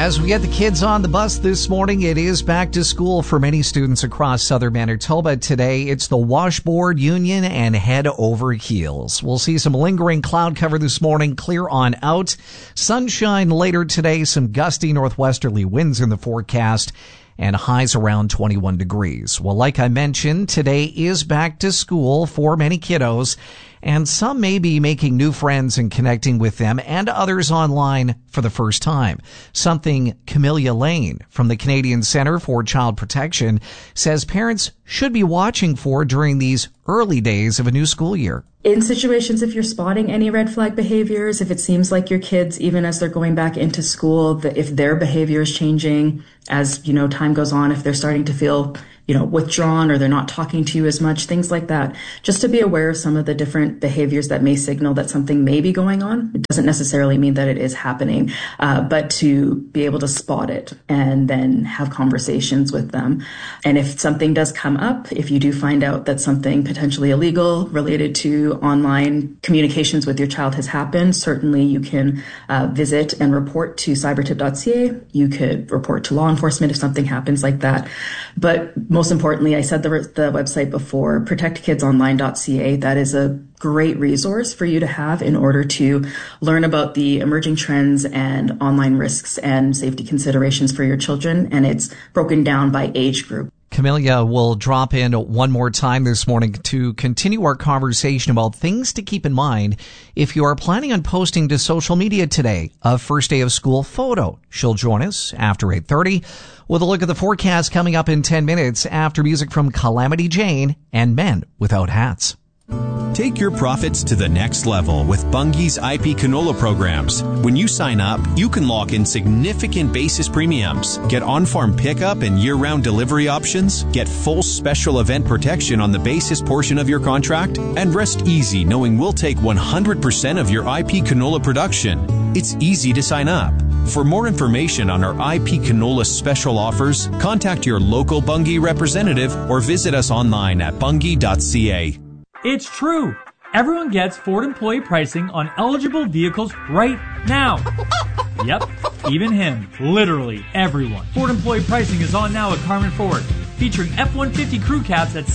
As we get the kids on the bus this morning, it is back to school for many students across southern Manitoba. Today, it's the washboard union and head over heels. We'll see some lingering cloud cover this morning, clear on out. Sunshine later today, some gusty northwesterly winds in the forecast, and highs around 21 degrees. Well, like I mentioned, today is back to school for many kiddos, and some may be making new friends and connecting with them, and others online for the first time. Something Camellia Lane from the Canadian Centre for Child Protection says parents should be watching for during these early days of a new school year. In situations, if you're spotting any red flag behaviors, if it seems like your kids, even as they're going back into school, if their behavior is changing as, time goes on, if they're starting to feel, withdrawn or they're not talking to you as much, things like that, just to be aware of some of the different behaviors that may signal that something may be going on. It doesn't necessarily mean that it is happening, but to be able to spot it and then have conversations with them. And if something does come up, if you do find out that something potentially illegal related to online communications with your child has happened, certainly you can visit and report to cybertip.ca. You could report to law enforcement if something happens like that. But most importantly, I said the website before, protectkidsonline.ca. That is a great resource for you to have in order to learn about the emerging trends and online risks and safety considerations for your children. And it's broken down by age group. Camellia will drop in one more time this morning to continue our conversation about things to keep in mind if you are planning on posting to social media today a first day of school photo. She'll join us after 8:30 with a look at the forecast coming up in 10 minutes after music from Calamity Jane and Men Without Hats. Take your profits to the next level with Bunge's IP canola programs. When you sign up, you can lock in significant basis premiums, get on-farm pickup and year-round delivery options, get full special event protection on the basis portion of your contract, and rest easy knowing we'll take 100% of your IP canola production. It's easy to sign up. For more information on our IP canola special offers, contact your local Bunge representative or visit us online at bunge.ca. It's true. Everyone gets Ford employee pricing on eligible vehicles right now. Yep, even him. Literally everyone. Ford employee pricing is on now at Carmen Ford, featuring F-150 crew cabs at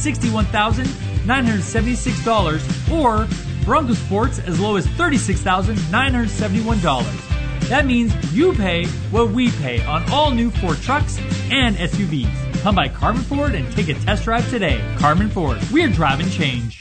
$61,976 or Bronco Sports as low as $36,971. That means you pay what we pay on all new Ford trucks and SUVs. Come by Carmen Ford and take a test drive today. Carmen Ford, we're driving change.